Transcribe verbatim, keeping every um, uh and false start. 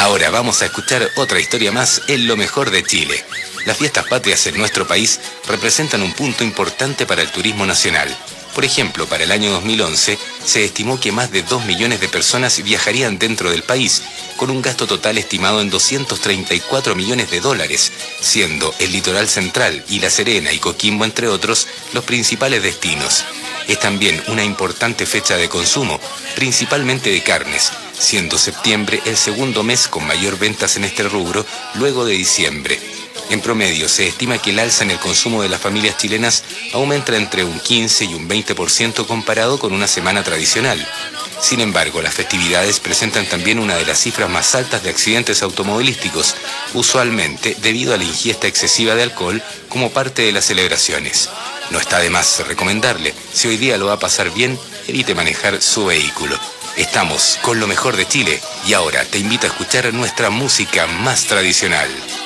Ahora vamos a escuchar otra historia más en Lo Mejor de Chile. Las fiestas patrias en nuestro país representan un punto importante para el turismo nacional. Por ejemplo, para el año dos mil once se estimó que más de dos millones de personas viajarían dentro del país, con un gasto total estimado en doscientos treinta y cuatro millones de dólares, siendo el Litoral Central y La Serena y Coquimbo, entre otros, los principales destinos. Es también una importante fecha de consumo, principalmente de carnes, siendo septiembre el segundo mes con mayor ventas en este rubro, luego de diciembre. En promedio, se estima que el alza en el consumo de las familias chilenas aumenta entre un quince y un veinte por ciento comparado con una semana tradicional. Sin embargo, las festividades presentan también una de las cifras más altas de accidentes automovilísticos, usualmente debido a la ingesta excesiva de alcohol como parte de las celebraciones. No está de más recomendarle, si hoy día lo va a pasar bien, evite manejar su vehículo. Estamos con Lo Mejor de Chile y ahora te invito a escuchar nuestra música más tradicional.